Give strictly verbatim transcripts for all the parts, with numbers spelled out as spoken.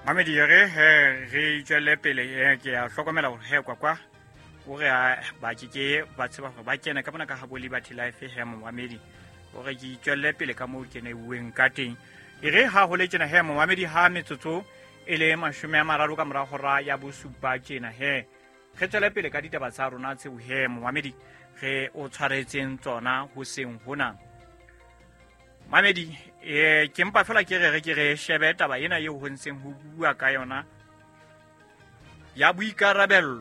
Mamedi re he re tswele pele ke a hlokomela hore he kwa kwa o re ba ke ba tseba hore ba kena ka bona ka ha boli ba life he Mamedi o re ke tswele pele ka mo ke ne bueng ka teng e re ha ho le tsena he Mamedi ha metsotso e le mashome a mararo ka mora hora ya bosupa tsena he re tswele pele ka ditaba tsa rona tse o he Mamedi re o tshwaretseng tsona ho seng hona Mamedi e ke mpa fela ke re re ke re shebe taba ena eo ho ntseng ho bua ka yona ya boikarabello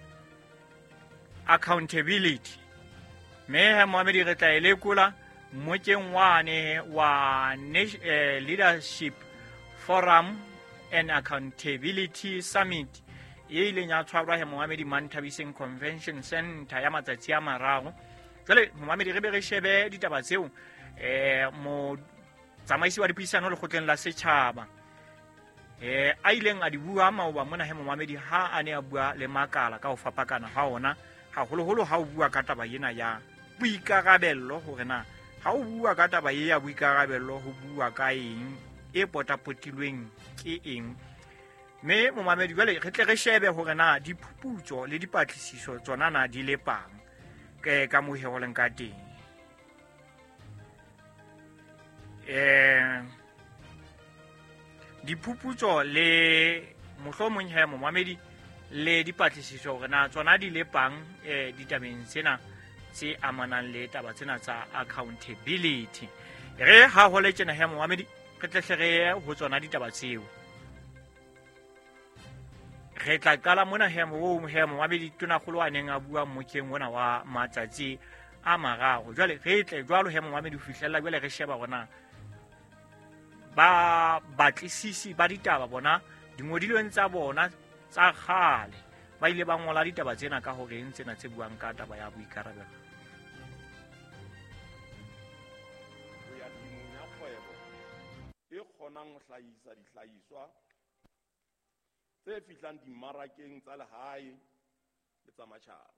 accountability me he Mamedi re tla ile kula moteng wane wa leadership forum and accountability summit e ile nya tshwarwa he Mamedi Mantabiseng convention center ya matsatsi a mararo jale Mamedi re be re shebe ditaba tseo eh mo tsamaisi wa dipuisano le khotleng la setjhaba eh a ileng a di bua maoba mona he Mamedi ha a ne a bua le makala ka ho fapakana ha ona ha holo holo ha o bua ka taba ena ya boikarabello hore na ha o bua ka taba e ya boikarabello ho bua ka eng e potapotilweng ke eng me Mamedi jale re tle re shebe hore na diphuputso le dipatlisiso tsona na di le pang ke ka mo he ho leng ka teng eh diphuputso le mohlomong he Mamedi le dipatlisiso hore na tsona di le pang eh ditabeng tsena tse amanang le taba tsena tsa accountability re ha ho le tsena he Mamedi re tle re ho tsona ditaba tseo re tla qala mona he mo he Mamedi tona kgolwaneng a bua mokeng ona wa matsatsi a mararo jwale re tle jwalo he Mamedi ho fihlella jwale re sheba bona ba batlisisi ba ditaba bona dingodilweng tsa bona tsa khale ba ile ba ngola ditaba tsena ka hore eng tsena tse buang ka taba ya boikarabelo ya dimunya kgwebo e kgonang ho hlahisa dihlahiswa tse fihlang dimmarakeng tsa lehae le tsa matjhaba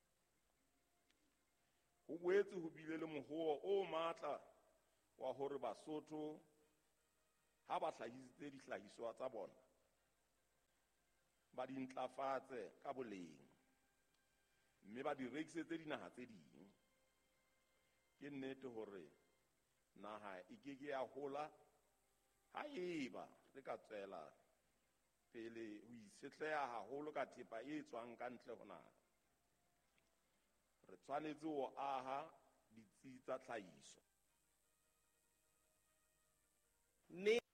ho boetse ho bile le mohuo o matla wa hore Basotho ha ba hlahisitse dihlahiswa tsa bona ba di ntlafatse ka boleng mme ba di rekisetse dinaha tse ding ke nnete hore naha e ke ke ya hola ha eba re ka tswela pele ho isetleha haholo ka thepa e tswang ka ntle ho naha re tshwanetse ho aha ditsi tsa tlhahiso ne